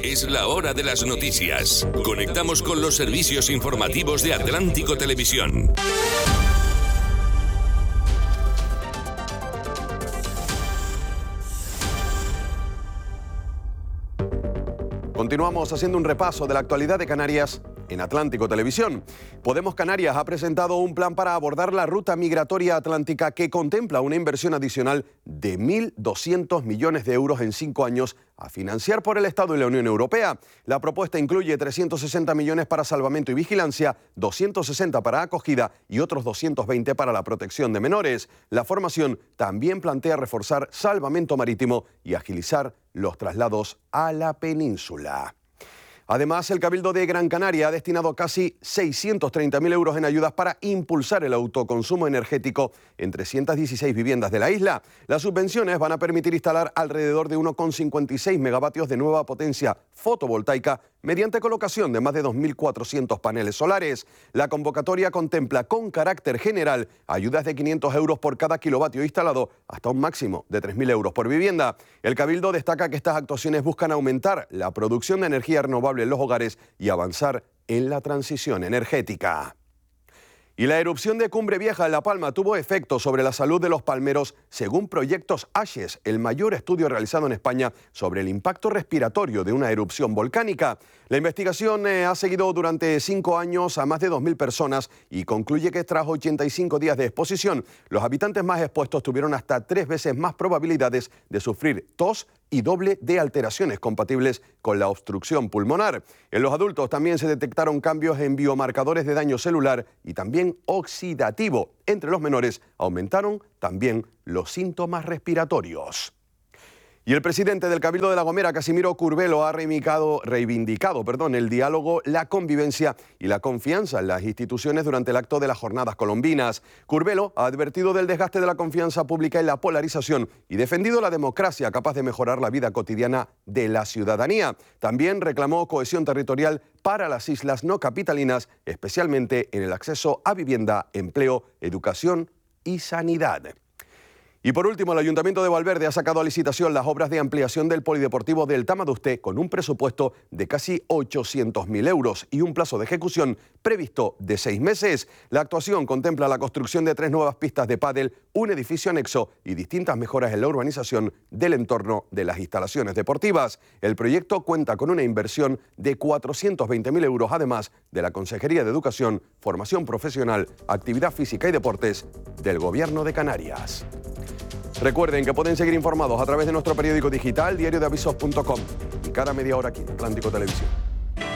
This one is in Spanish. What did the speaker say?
Es la hora de las noticias. Conectamos con los servicios informativos de Atlántico Televisión. Continuamos haciendo un repaso de la actualidad de Canarias en Atlántico Televisión. Podemos Canarias ha presentado un plan para abordar la ruta migratoria atlántica que contempla una inversión adicional de 1.200 millones de euros en 5 años a financiar por el Estado y la Unión Europea. La propuesta incluye 360 millones para salvamento y vigilancia, 260 para acogida y otros 220 para la protección de menores. La formación también plantea reforzar salvamento marítimo y agilizar los traslados a la península. Además, el Cabildo de Gran Canaria ha destinado casi 630.000 euros en ayudas para impulsar el autoconsumo energético en 316 viviendas de la isla. Las subvenciones van a permitir instalar alrededor de 1,56 megavatios de nueva potencia fotovoltaica mediante colocación de más de 2.400 paneles solares. La convocatoria contempla con carácter general ayudas de 500 euros por cada kilovatio instalado hasta un máximo de 3.000 euros por vivienda. El Cabildo destaca que estas actuaciones buscan aumentar la producción de energía renovable en los hogares y avanzar en la transición energética. Y la erupción de Cumbre Vieja en La Palma tuvo efecto sobre la salud de los palmeros según Proyectos ASHES, el mayor estudio realizado en España sobre el impacto respiratorio de una erupción volcánica. La investigación ha seguido durante 5 años a más de 2.000 personas y concluye que tras 85 días de exposición, los habitantes más expuestos tuvieron hasta 3 veces más probabilidades de sufrir tos y doble de alteraciones compatibles con la obstrucción pulmonar. En los adultos también se detectaron cambios en biomarcadores de daño celular y también oxidativo. Entre los menores aumentaron también los síntomas respiratorios. Y el presidente del Cabildo de La Gomera, Casimiro Curbelo, ha reivindicado el diálogo, la convivencia y la confianza en las instituciones durante el acto de las Jornadas Colombinas. Curbelo ha advertido del desgaste de la confianza pública y la polarización y defendido la democracia capaz de mejorar la vida cotidiana de la ciudadanía. También reclamó cohesión territorial para las islas no capitalinas, especialmente en el acceso a vivienda, empleo, educación y sanidad. Y por último, el Ayuntamiento de Valverde ha sacado a licitación las obras de ampliación del Polideportivo del Tamadusté con un presupuesto de casi 800.000 euros y un plazo de ejecución previsto de 6 meses. La actuación contempla la construcción de 3 nuevas pistas de pádel, un edificio anexo y distintas mejoras en la urbanización del entorno de las instalaciones deportivas. El proyecto cuenta con una inversión de 420.000 euros, además de la Consejería de Educación, Formación Profesional, Actividad Física y Deportes del Gobierno de Canarias. Recuerden que pueden seguir informados a través de nuestro periódico digital diariodeavisos.com y cada media hora aquí en Atlántico Televisión.